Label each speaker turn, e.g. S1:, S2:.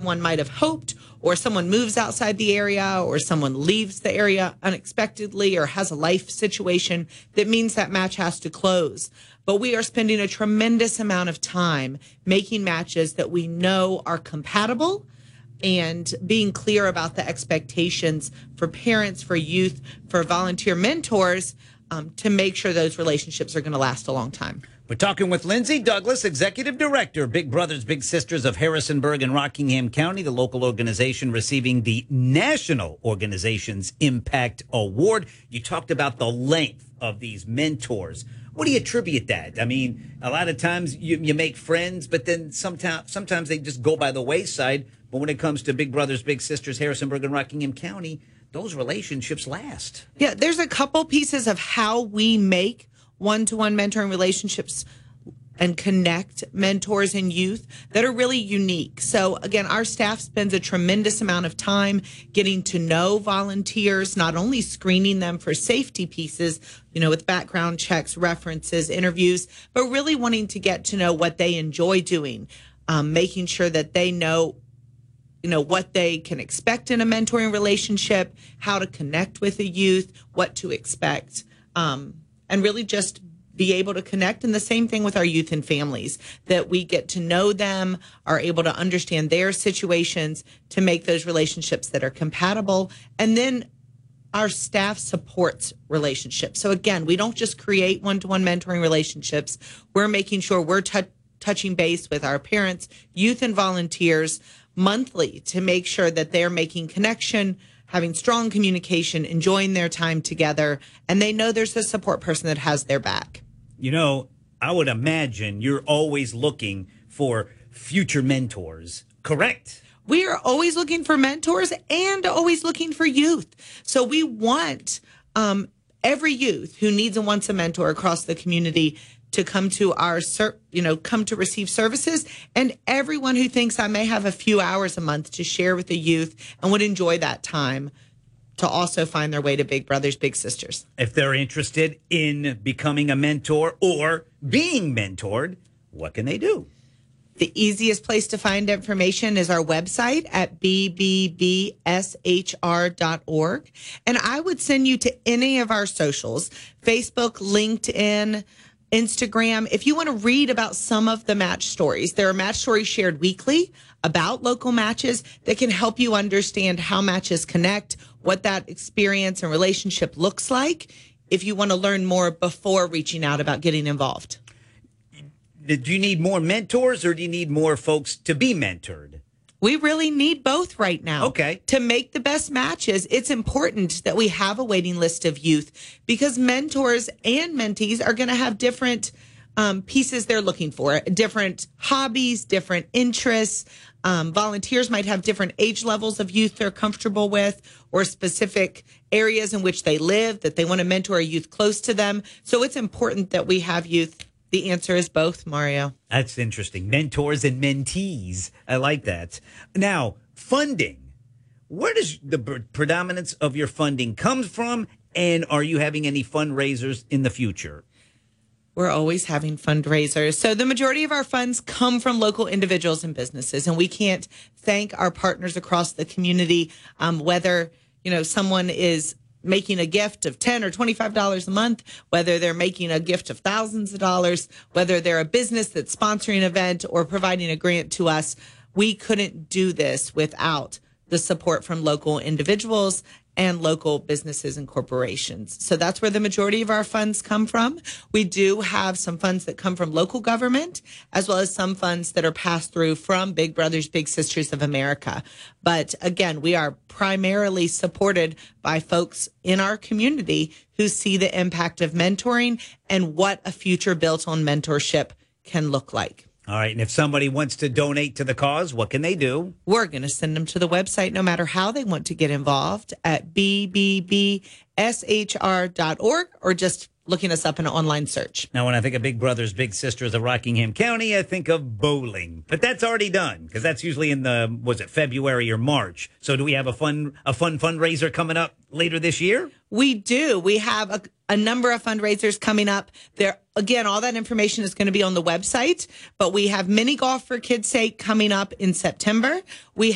S1: one might have hoped, or someone moves outside the area, or someone leaves the area unexpectedly, or has a life situation that means that match has to close. But we are spending a tremendous amount of time making matches that we know are compatible and being clear about the expectations for parents, for youth, for volunteer mentors, to make sure those relationships are going to last a long time.
S2: We're talking with Lindsay Douglas, Executive Director, Big Brothers Big Sisters of Harrisonburg and Rockingham County, the local organization receiving the National Organizations Impact Award. You talked about the length of these mentors. What do you attribute that? I mean, a lot of times you make friends, but then sometimes they just go by the wayside. But when it comes to Big Brothers Big Sisters, Harrisonburg and Rockingham County, those relationships last.
S1: Yeah, there's a couple pieces of how we make one-to-one mentoring relationships and connect mentors and youth that are really unique. So again, our staff spends a tremendous amount of time getting to know volunteers, not only screening them for safety pieces, with background checks, references, interviews, but really wanting to get to know what they enjoy doing, making sure that they know what they can expect in a mentoring relationship, how to connect with a youth, what to expect, and really just be able to connect. And the same thing with our youth and families, that we get to know them, are able to understand their situations to make those relationships that are compatible. And then our staff supports relationships. So again, we don't just create one-to-one mentoring relationships. We're making sure we're touching base with our parents, youth, and volunteers monthly to make sure that they're making connection, having strong communication, enjoying their time together, and they know there's a support person that has their back.
S2: I would imagine you're always looking for future mentors, correct?
S1: We are always looking for mentors and always looking for youth. So we want every youth who needs and wants a mentor across the community to come to come to receive services, and everyone who thinks I may have a few hours a month to share with the youth and would enjoy that time to also find their way to Big Brothers Big Sisters.
S2: If they're interested in becoming a mentor or being mentored, what can they do?
S1: The easiest place to find information is our website at bbbshr.org. And I would send you to any of our socials, Facebook, LinkedIn, Instagram. If you want to read about some of the match stories, there are match stories shared weekly about local matches that can help you understand how matches connect, what that experience and relationship looks like, if you want to learn more before reaching out about getting involved.
S2: Do you need more mentors, or do you need more folks to be mentored?
S1: We really need both right now.
S2: Okay.
S1: To make the best matches, it's important that we have a waiting list of youth, because mentors and mentees are going to have different pieces they're looking for, different hobbies, different interests. Volunteers might have different age levels of youth they're comfortable with, or specific areas in which they live that they want to mentor a youth close to them. So it's important that we have youth. The answer is both, Mario.
S2: That's interesting. Mentors and mentees. I like that. Now, funding. Where does the predominance of your funding come from? And are you having any fundraisers in the future?
S1: We're always having fundraisers. So the majority of our funds come from local individuals and businesses, and we can't thank our partners across the community, whether, someone is making a gift of $10 or $25 a month, whether they're making a gift of thousands of dollars, whether they're a business that's sponsoring an event or providing a grant to us. We couldn't do this without the support from local individuals and local businesses and corporations. So that's where the majority of our funds come from. We do have some funds that come from local government, as well as some funds that are passed through from Big Brothers Big Sisters of America. But again, we are primarily supported by folks in our community who see the impact of mentoring and what a future built on mentorship can look like.
S2: All right. And if somebody wants to donate to the cause, what can they do?
S1: We're going to send them to the website, no matter how they want to get involved, at bbbshr.org, or just looking us up in an online search.
S2: Now, when I think of Big Brothers Big Sisters of Rockingham County, I think of bowling. But that's already done, because that's usually in February or March. So do we have a fun fundraiser coming up later this year?
S1: We do. We have a number of fundraisers coming up. There, again, all that information is going to be on the website, but we have Mini Golf for Kids' Sake coming up in September. We